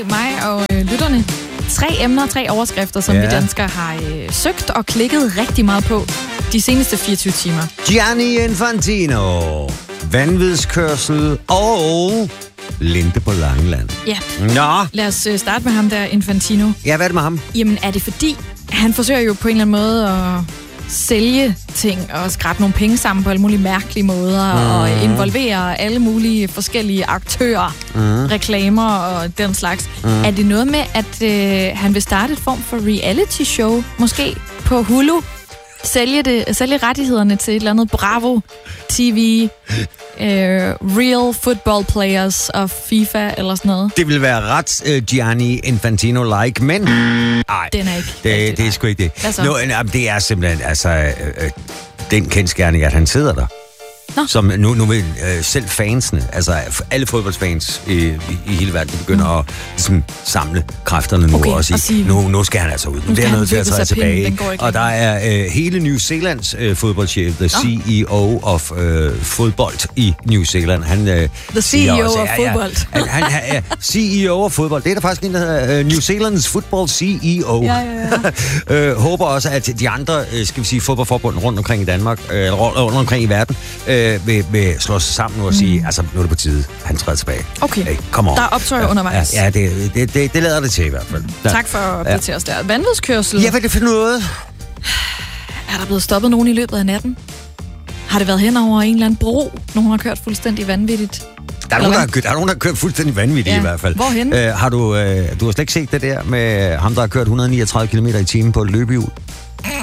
Mig og lytterne. 3 emner, 3 overskrifter, som vi danskere har søgt og klikket rigtig meget på de seneste 24 timer. Gianni Infantino, vanvidskørsel og Linde på Langeland. Ja. Nå. Lad os starte med ham der, Infantino. Ja, hvad er det med ham? Jamen, er det fordi, han forsøger jo på en eller anden måde at sælge ting og skrabe nogle penge sammen på alle mulige mærkelige måder og involvere alle mulige forskellige aktører, reklamer og den slags. Er det noget med, at han vil starte et form for reality show, måske på Hulu? Sælge rettighederne til et eller andet Bravo TV, Real Football Players og FIFA eller sådan noget. Det vil være ret Gianni Infantino-like, men nej, den er ikke. Det er sgu ikke det. Hvad så? Det er simpelthen den kendsgerning, at han sidder der. Nå. Som nu vil selv fansene, altså alle fodboldsfans i hele verden, begynder at ligesom, samle kræfterne nu og sige, nu skal han altså ud. Nu er han nødt til at træde tilbage. Og der er hele New Zealands fodboldchef, the CEO of fodbold i New Zealand. The CEO of fodbold. CEO of fodbold. Det er der faktisk en, der hedder New Zealands Football CEO. Ja. Håber også, at de andre, skal vi sige, fodboldforbund rundt omkring i Danmark, rundt omkring i verden, vil slå sig sammen nu og sige, altså nu er det på tide, han træder tilbage. Okay, hey, come on. Der er optøjer undervejs. Ja, det lader det til i hvert fald. Ja. Tak for at blive til os der. Vanvidskørsel. Ja, hvad er det for noget? Er der blevet stoppet nogen i løbet af natten? Har det været hen over en eller anden bro? Nogen har kørt fuldstændig vanvittigt? Der er nogen, der har kørt fuldstændig vanvittigt i hvert fald. Hvorhen? Du har slet ikke set det der med ham, der har kørt 139 km/t på et løbehjul? Nej.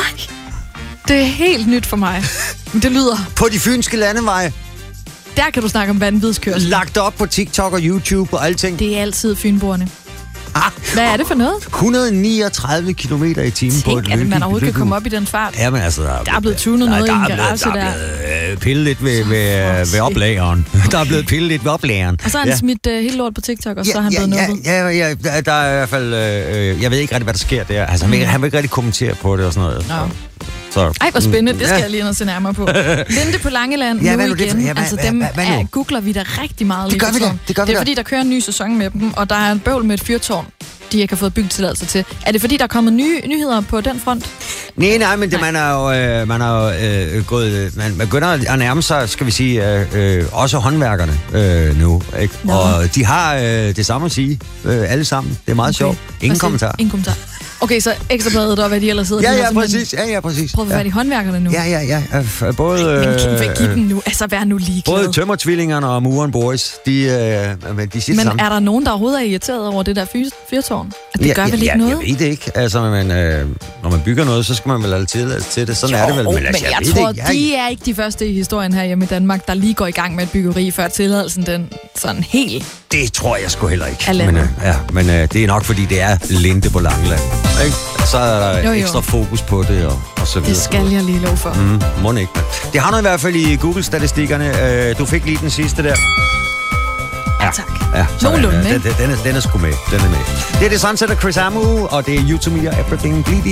Det er helt nyt for mig. Det lyder... På de fynske landeveje. Der kan du snakke om vanvidskørsel. Lagt op på TikTok og YouTube og alting. Det er altid fynboerne. Hvad er det for noget? 139 km/t på et løbehjul. At man overhovedet kan komme op i den fart. Ja, men altså... Der er blevet tunet noget i en garage der. Der er blevet pillet lidt ved oplageren. Der er blevet pillet lidt ved oplageren. Og så har han smidt helt lort på TikTok, og så er han blevet nubbet. Ja, der er i hvert fald... jeg ved ikke rigtig, hvad der sker der. Altså, han vil ikke rigtig kommentere på det og sådan noget. Så. Ej, hvor spændende. Det skal jeg lige ind og se nærmere på. Linde på Langeland nu igen. Altså dem googler vi da rigtig meget. Det gør vi da. Det er fordi, der kører en ny sæson med dem, og der er en bøvl med et fyrtårn, de ikke har fået byggetilladelse til. Er det fordi, der er kommet nye nyheder på den front? Nej, men man er jo gået... Man begynder at nærme sig, skal vi sige, også håndværkerne nu. Ikke? Og de har det samme at sige, alle sammen. Det er meget sjovt. Ingen kommentar. Okay, så Ekstrabladet og hvad de ellers sidder. Ja, præcis. Ja, præcis. Prøv at være de håndværkerne nu. Ja. Både... Men giv dem nu. Altså, vær nu ligeglad. Både Tømmertvillingerne og Muren Boys, de siger Men sammen. er der nogen, der overhovedet er irriteret over det der fyrtårn? At det gør vel ikke noget? Jeg ved det ikke. Altså, når man bygger noget, så skal man vel have tilladelse til det. Sådan er det vel. Men jeg tror, de er ikke de første i historien her hjemme i Danmark, der lige går i gang med et byggeri, før tilladelsen den sådan helt... Det tror jeg sgu heller ikke. Men det er nok, fordi det er Linde på Langeland. Ikke? Så er der ekstra fokus på det og så videre. Det skal jeg lige love for. Må ikke. Det har noget i hvert fald i Google-statistikkerne. Du fik lige den sidste der. Ja, tak. Ja, nogenlunde, den er sgu med. Den er med. Det er The Sunset af Chris Amu, og det er You To Me og Everything Bleedy.